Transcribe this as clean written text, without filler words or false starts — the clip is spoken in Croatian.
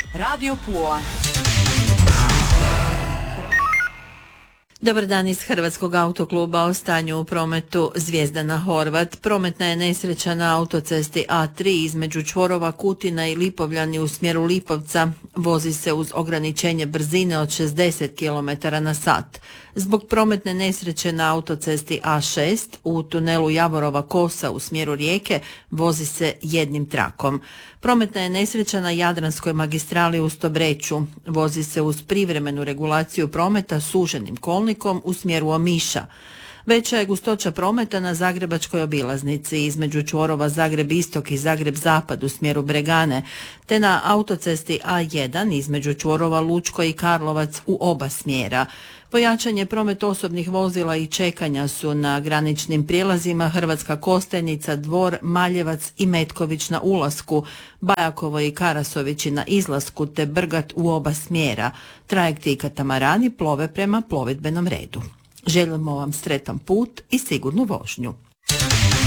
Radio Pula. Dobar dan iz Hrvatskog autokluba. O stanju u prometu. Zvijezdana Horvat. Prometna je nesreća na autocesti A3 između čvorova Kutina i Lipovljani u smjeru Lipovca. Vozi se uz ograničenje brzine od 60 km na sat. Zbog prometne nesreće na autocesti A6 u tunelu Javorova Kosa u smjeru Rijeke vozi se jednim trakom. Prometna je nesreća na Jadranskoj magistrali u Stobreću. Vozi se uz privremenu regulaciju prometa suženim kolnikom u smjeru Omiša. Veća je gustoća prometa na Zagrebačkoj obilaznici između čvorova Zagreb Istok i Zagreb Zapad u smjeru Bregane, te na autocesti A1 između čvorova Lučko i Karlovac u oba smjera. Pojačan je promet osobnih vozila i čekanja su na graničnim prijelazima Hrvatska Kostajnica, Dvor, Maljevac i Metković na ulasku, Bajakovo i Karasovići na izlasku te Brgat u oba smjera. Trajekti i katamarani plove prema plovidbenom redu. Želimo vam sretan put i sigurnu vožnju.